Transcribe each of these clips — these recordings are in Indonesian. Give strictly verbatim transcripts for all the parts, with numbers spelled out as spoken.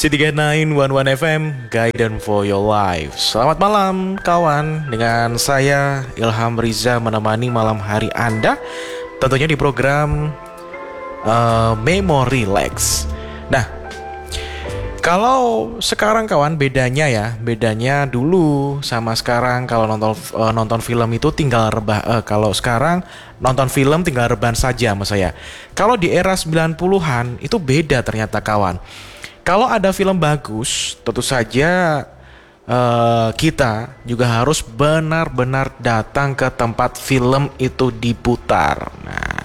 C tiga sembilan satu satu F M, Guidance for Your Life. Selamat malam kawan, dengan saya Ilham Riza menemani malam hari Anda, tentunya di program uh, Memory Lex. Nah, kalau sekarang kawan bedanya ya, bedanya dulu sama sekarang. Kalau nonton uh, nonton film itu tinggal rebah. Uh, kalau sekarang nonton film tinggal rebahan saja sama saya. Kalau di era sembilan puluhan itu beda ternyata kawan. Kalau ada film bagus, tentu saja uh, kita juga harus benar-benar datang ke tempat film itu diputar. Nah,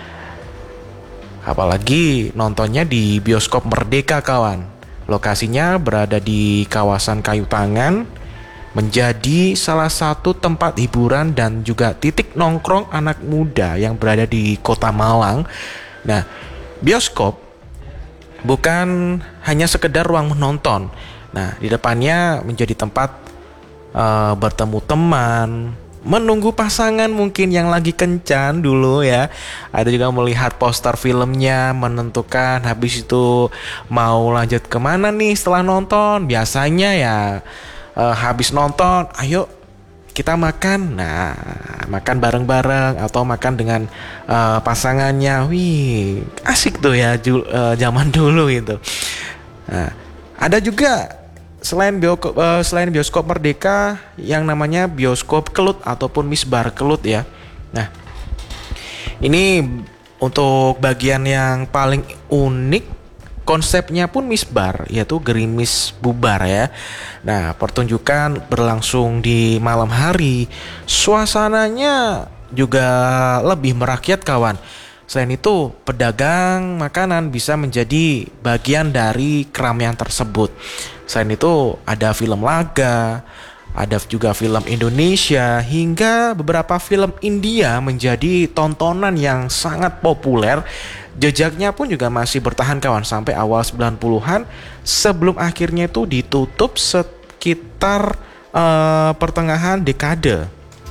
apalagi nontonnya di bioskop Merdeka kawan. Lokasinya berada di kawasan Kayu Tangan, menjadi salah satu tempat hiburan dan juga titik nongkrong anak muda yang berada di Kota Malang. Nah, bioskop bukan hanya sekedar ruang menonton. Nah, di depannya menjadi tempat uh, bertemu teman, menunggu pasangan mungkin yang lagi kencan dulu ya. Ada juga melihat poster filmnya, menentukan habis itu mau lanjut kemana nih setelah nonton. Biasanya ya uh, habis nonton, ayo kita makan. Nah, makan bareng-bareng atau makan dengan uh, pasangannya. Wih, asik tuh ya ju- uh, zaman dulu gitu. Nah, ada juga selain bioskop uh, selain bioskop Merdeka yang namanya bioskop Kelut ataupun Misbar Kelut ya. Nah, ini untuk bagian yang paling unik, konsepnya pun misbar, yaitu gerimis bubar ya. Nah, pertunjukan berlangsung di malam hari. Suasananya juga lebih merakyat kawan. Selain itu, pedagang makanan bisa menjadi bagian dari keramaian tersebut. Selain itu, ada film laga, ada juga film Indonesia, hingga beberapa film India menjadi tontonan yang sangat populer. Jejaknya pun juga masih bertahan kawan sampai awal sembilan puluhan, sebelum akhirnya itu ditutup sekitar uh, pertengahan dekade.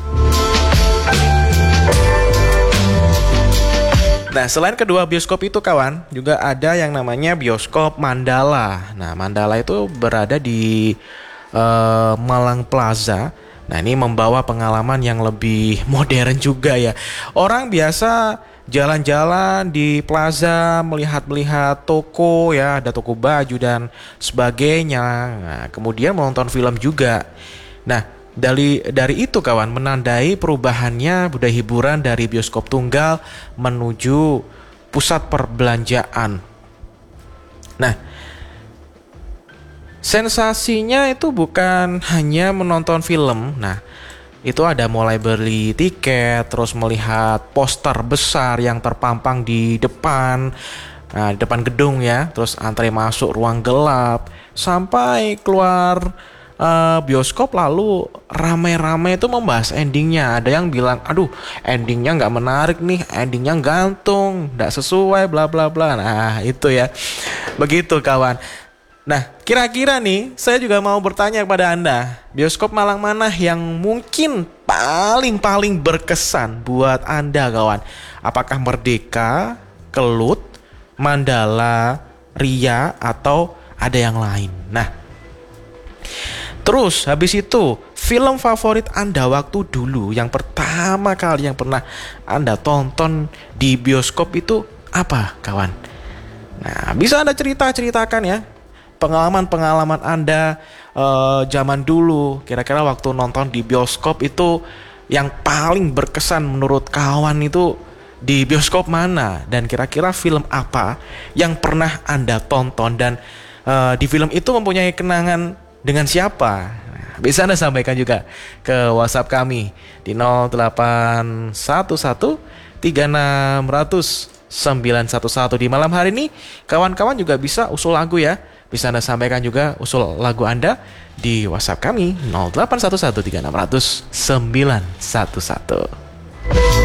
Nah, selain kedua bioskop itu kawan, juga ada yang namanya bioskop Mandala. Nah, Mandala itu berada di uh, Malang Plaza. Nah, ini membawa pengalaman yang lebih modern juga ya. Orang biasa jalan-jalan di plaza, melihat-melihat toko ya, ada toko baju dan sebagainya. Nah, kemudian menonton film juga. Nah, dari dari itu kawan, menandai perubahannya budaya hiburan dari bioskop tunggal menuju pusat perbelanjaan. Nah, sensasinya itu bukan hanya menonton film. Nah, itu ada mulai beli tiket, terus melihat poster besar yang terpampang di depan, nah, di depan gedung ya, terus antre masuk ruang gelap, sampai keluar uh, bioskop lalu ramai-ramai itu membahas endingnya. Ada yang bilang, aduh endingnya nggak menarik nih, endingnya gantung, nggak sesuai, bla bla bla. Nah itu ya, begitu kawan. Nah, kira-kira nih, saya juga mau bertanya kepada Anda, bioskop Malang mana yang mungkin paling-paling berkesan buat Anda, kawan? Apakah Merdeka, Kelut, Mandala, Ria, atau ada yang lain? Nah, terus habis itu, film favorit Anda waktu dulu, yang pertama kali yang pernah Anda tonton di bioskop itu apa, kawan? Nah, bisa Anda cerita-ceritakan ya, pengalaman-pengalaman Anda uh, zaman dulu, kira-kira waktu nonton di bioskop itu yang paling berkesan menurut kawan itu di bioskop mana, dan kira-kira film apa yang pernah Anda tonton, dan uh, di film itu mempunyai kenangan dengan siapa. Nah, bisa Anda sampaikan juga ke WhatsApp kami di nol delapan satu satu tiga enam nol nol sembilan satu satu. Di malam hari ini kawan-kawan juga bisa usul lagu ya. Bisa Anda sampaikan juga usul lagu Anda di WhatsApp kami nol delapan satu satu tiga enam nol nol sembilan satu satu.